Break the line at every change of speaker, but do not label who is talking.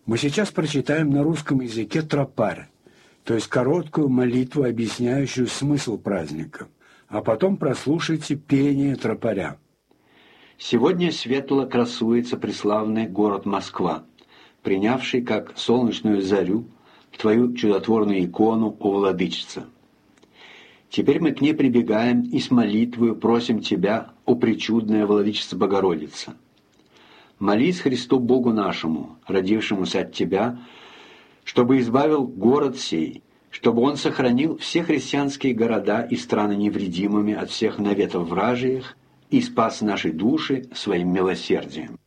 Мы сейчас прочитаем на русском языке тропарь, то есть короткую молитву, объясняющую смысл праздника, а потом прослушайте пение тропаря.
Сегодня светло красуется преславный город Москва, принявший как солнечную зарю твою чудотворную икону, о Владычица. Теперь мы к ней прибегаем и с молитвою просим Тебя, о пречудная Владычица Богородица. Молись Христу Богу нашему, родившемуся от Тебя, чтобы избавил город сей, чтобы он сохранил все христианские города и страны невредимыми от всех наветов вражьих и спас наши души своим милосердием.